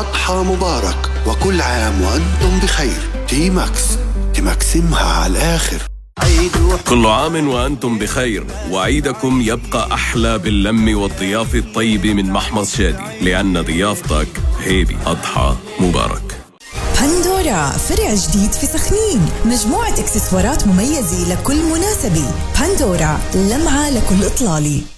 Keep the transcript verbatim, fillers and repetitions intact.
أضحى مبارك وكل عام وأنتم بخير. تي ماكس، تمكسمها على الآخر. كل عام وأنتم بخير، وعيدكم يبقى أحلى باللم والضيافة الطيبة من محمص شادي، لأن ضيافتك هيبي. أضحى مبارك. بندورا فرع جديد في سخنين، مجموعة اكسسوارات مميزة لكل مناسبة. بندورا، لمعة لكل إطلالة.